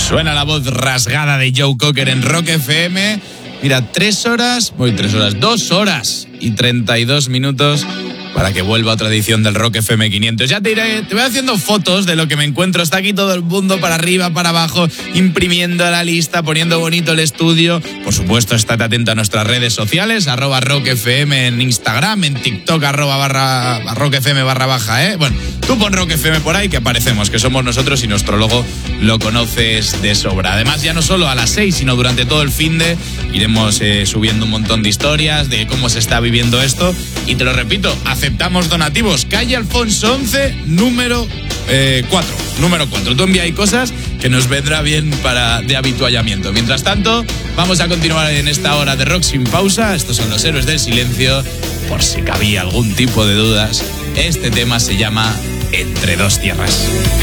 Suena la voz rasgada de Joe Cocker en Rock FM. Mira, 2 horas y 32 minutos para que vuelva otra edición del Rock FM 500. Ya te voy haciendo fotos de lo que me encuentro. Está aquí todo el mundo para arriba, para abajo, imprimiendo la lista, poniendo bonito el estudio. Por supuesto, estate atento a nuestras redes sociales, @RockFM en Instagram, en TikTok, @RockFM _, Bueno, tú pon Rock FM por ahí que aparecemos, que somos nosotros y nuestro logo lo conoces de sobra. Además, ya no solo a las 6, sino durante todo el finde iremos subiendo un montón de historias de cómo se está viviendo esto. Y te lo repito, aceptamos donativos. Calle Alfonso 11, número 4. Tú envía ahí cosas que nos vendrá bien de habituallamiento. Mientras tanto, vamos a continuar en esta hora de rock sin pausa. Estos son los Héroes del Silencio. Por si cabía algún tipo de dudas, este tema se llama Entre dos tierras.